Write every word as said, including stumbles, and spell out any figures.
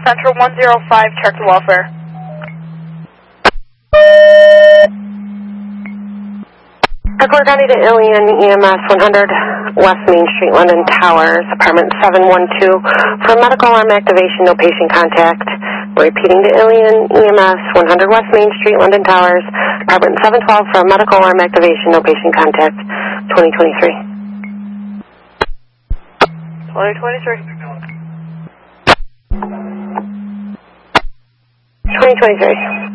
Central one zero five, check the welfare. Ecuador County to Ilion, E M S one hundred West Main Street, London Towers, apartment seven one two. For medical alarm activation, no patient contact. Repeating to Ilion, E M S one hundred West Main Street, London Towers, apartment seven twelve. For medical alarm activation, no patient contact. twenty twenty-three. twenty twenty-three. twenty twenty-three.